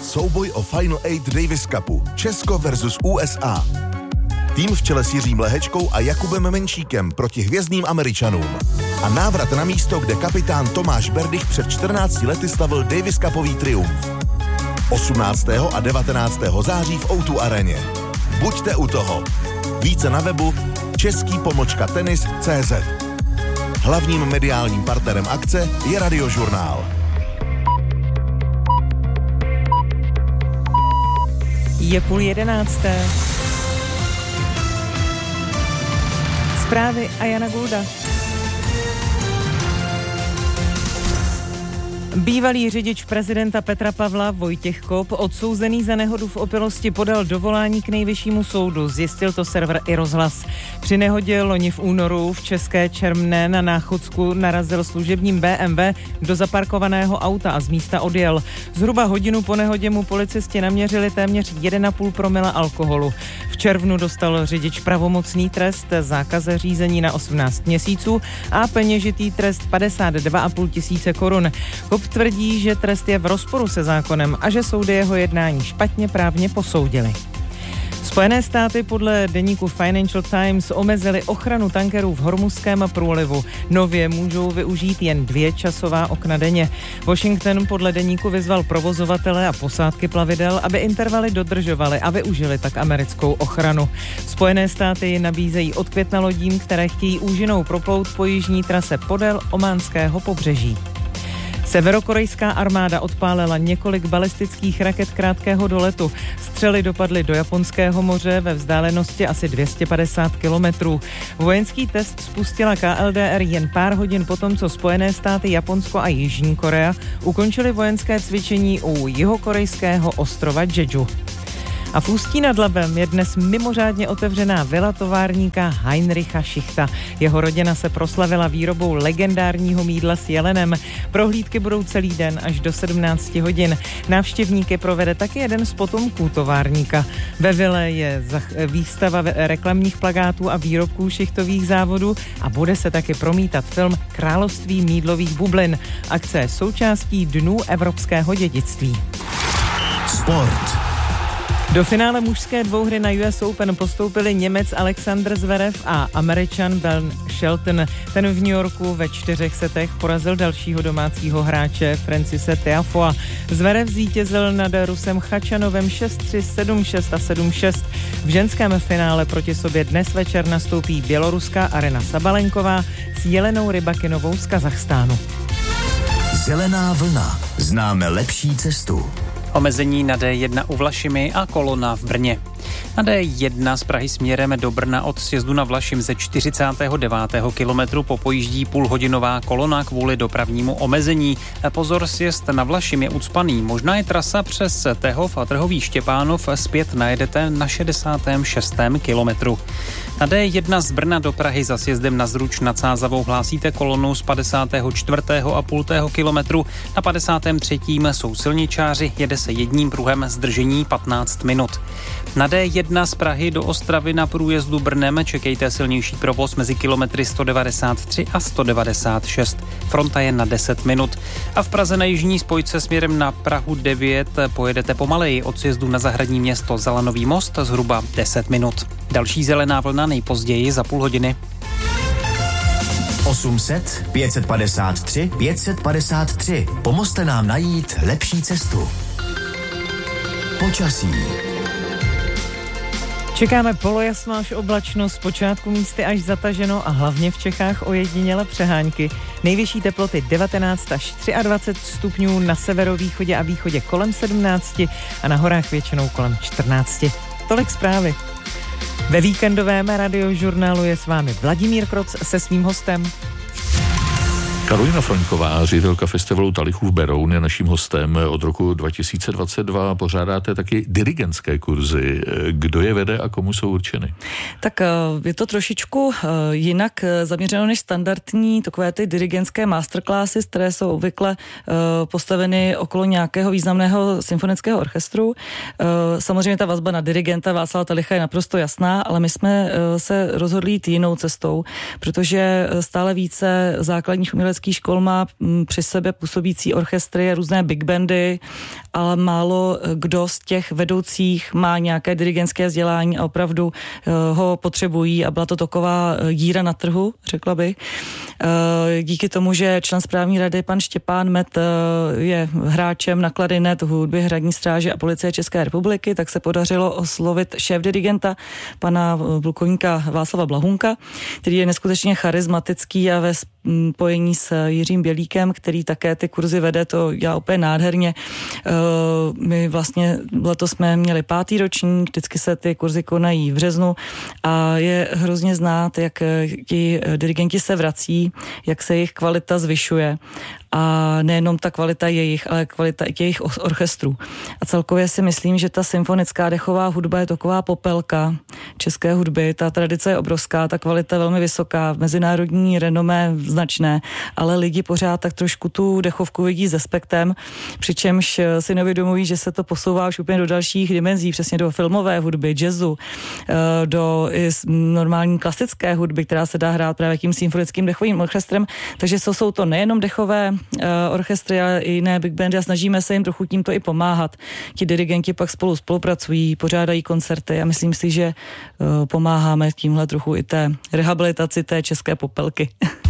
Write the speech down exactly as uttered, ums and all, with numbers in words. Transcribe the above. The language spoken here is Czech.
souboj o Final Eight Davis Cupu. Česko versus U S A. Tým v čele s Jiřím Lehečkou a Jakubem Menšíkem proti hvězdným Američanům. A návrat na místo, kde kapitán Tomáš Berdych před čtrnácti lety slavil Davis Cupový triumf. osmnáctého a devatenáctého září v O dva aréně. Buďte u toho. Více na webu český pomlčka tenis tečka cé zet. Hlavním mediálním partnerem akce je Radiožurnál. Je půl jedenácté. Zprávy a Jana Gulda. Bývalý řidič prezidenta Petra Pavla Vojtěch Kop, odsouzený za nehodu v opilosti, podal dovolání k nejvyššímu soudu, zjistil to server iRozhlas. Při nehodě loni v únoru v České Čermné na Náchodsku narazil služebním bé em vé do zaparkovaného auta a z místa odjel. Zhruba hodinu po nehodě mu policisti naměřili téměř jedna celá pět promile alkoholu. V červnu dostal řidič pravomocný trest, zákaz řízení na osmnáct měsíců a peněžitý trest padesát dva a půl tisíce korun. Kop tvrdí, že trest je v rozporu se zákonem a že soudy jeho jednání špatně právně posoudily. Spojené státy podle deníku Financial Times omezily ochranu tankerů v Hormuzském průlivu. Nově můžou využít jen dvě časová okna denně. Washington podle deníku vyzval provozovatele a posádky plavidel, aby intervaly dodržovali a využili tak americkou ochranu. Spojené státy ji nabízejí od května lodím, které chtějí úžinou proplout po jižní trase podél ománského pobřeží. Severokorejská armáda odpálila několik balistických raket krátkého doletu. Střely dopadly do Japonského moře ve vzdálenosti asi dvě stě padesát kilometrů. Vojenský test spustila ká el dé er jen pár hodin potom, co Spojené státy, Japonsko a Jižní Korea ukončili vojenské cvičení u jihokorejského ostrova Jeju. A v Ústí nad Labem je dnes mimořádně otevřená vila továrníka Heinricha Schichta. Jeho rodina se proslavila výrobou legendárního mýdla s jelenem. Prohlídky budou celý den až do sedmnácti hodin. Návštěvníky provede taky jeden z potomků továrníka. Ve vile je výstava reklamních plakátů a výrobků Schichtových závodů a bude se taky promítat film Království mýdlových bublin. Akce je součástí Dnů evropského dědictví. Sport. Do finále mužské dvouhry na U S Open postoupili Němec Alexander Zverev a Američan Ben Shelton. Ten v New Yorku ve čtyřech setech porazil dalšího domácího hráče Francise Tiafoea. Zverev zvítězil nad Rusem Chačanovem šest tři, sedm šest a sedm šest. V ženském finále proti sobě dnes večer nastoupí běloruská Arena Sabalenková s Jelenou Rybakinovou z Kazachstánu. Zelená vlna. Známe lepší cestu. Omezení na dé jedna u Vlašimi a kolona v Brně. Na dé jedna z Prahy směrem do Brna od sjezdu na Vlašim ze čtyřicátého devátého kilometru popojíždí půlhodinová kolona kvůli dopravnímu omezení. Pozor, sjezd na Vlašim je ucpaný. Možná je trasa přes Tehov a Trhový Štěpánov, zpět najedete na šedesátém šestém kilometru. Na dé jedna z Brna do Prahy za sjezdem na Zruč nad Sázavou hlásíte kolonu z padesátého čtvrtého a půl kilometru. Na padesátém třetím jsou silničáři, jede se jedním pruhem, zdržení patnáct minut. Na dé jedna z Prahy do Ostravy na průjezdu Brnem čekejte silnější provoz mezi kilometry sto devadesát tři a sto devadesát šest. Fronta je na deset minut. A v Praze na jižní spojce směrem na Prahu devět pojedete pomaleji od sjezdu na Zahradní město Zalanový most zhruba deset minut. Další zelená vlna nejpozději za půl hodiny. osm set, pět set padesát tři, pět set padesát tři. Pomozte nám najít lepší cestu. Počasí. Čekáme polojasno až oblačno, zpočátku místy až zataženo a hlavně v Čechách ojediněle přehánky. Nejvyšší teploty devatenáct až dvacet tři stupňů, na severovýchodě a východě kolem sedmnáct a na horách většinou kolem čtrnáct. Tolik zprávy. Ve víkendovém radiožurnálu je s vámi Vladimír Kroc se svým hostem. Karolina Froňková, ředitelka festivalu Talichův Beroun, je naším hostem. Od roku dva tisíce dvacet dva pořádáte taky dirigentské kurzy. Kdo je vede a komu jsou určeny? Tak je to trošičku jinak zaměřeno než standardní takové ty dirigentské masterclassy, které jsou obvykle postaveny okolo nějakého významného symfonického orchestru. Samozřejmě ta vazba na dirigenta Václava Talicha je naprosto jasná, ale my jsme se rozhodli jít jinou cestou, protože stále více základních uměleckých vysokých škol má při sebe působící orchestry, různé big bandy, ale málo kdo z těch vedoucích má nějaké dirigentské vzdělání a opravdu ho potřebují a byla to taková díra na trhu, řekla bych. Díky tomu, že člen správní rady pan Štěpán Met je hráčem na klarinet, hudby, hradní stráže a policie České republiky, tak se podařilo oslovit šéf-dirigenta pana plukovníka Václava Blahunka, který je neskutečně charismatický a ve spojení s Jiřím Bělíkem, který také ty kurzy vede, to dělá úplně nádherně. My vlastně letos jsme měli pátý ročník, vždycky se ty kurzy konají v březnu a je hrozně znát, jak ti dirigenti se vrací, jak se jejich kvalita zvyšuje. A nejenom ta kvalita jejich, ale kvalita i těch orchestrů. A celkově si myslím, že ta symfonická dechová hudba je taková popelka české hudby. Ta tradice je obrovská, ta kvalita je velmi vysoká, mezinárodní renomé značné, ale lidi pořád tak trošku tu dechovku vidí s respektem, přičemž si neuvědomují, že se to posouvá už úplně do dalších dimenzí, přesně do filmové hudby, jazzu, do i normální klasické hudby, která se dá hrát právě tím symfonickým dechovým orchestrem. Takže to jsou to nejenom dechové orchestry, ale i jiné big bandy a snažíme se jim trochu tímto i pomáhat. Ti dirigenti pak spolu spolupracují, pořádají koncerty a myslím si, že pomáháme tímhle trochu i té rehabilitaci té české popelky.